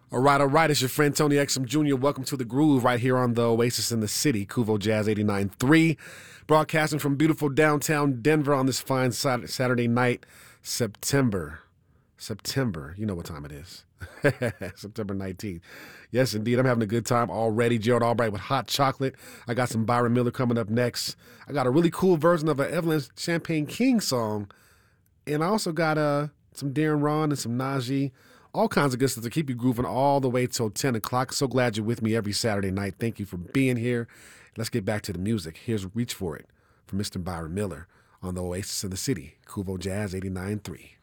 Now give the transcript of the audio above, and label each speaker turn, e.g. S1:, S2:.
S1: All right. It's your friend Tony Exum Jr. Welcome to The Groove right here on the Oasis in the City, Kuvo Jazz 89.3. Broadcasting from beautiful downtown Denver on this fine Saturday night, September. You know what time it is. September 19th. Yes, indeed. I'm having a good time already. Gerald Albright with Hot Chocolate. I got some Byron Miller coming up next. I got a really cool version of an Evelyn Champagne King song. And I also got some Darren Ron and some Najee. All kinds of good stuff to keep you grooving all the way till 10 o'clock. So glad you're with me every Saturday night. Thank you for being here. Let's get back to the music. Here's Reach For It from Mr. Byron Miller on the Oasis in the City, Kuvo Jazz 89.3.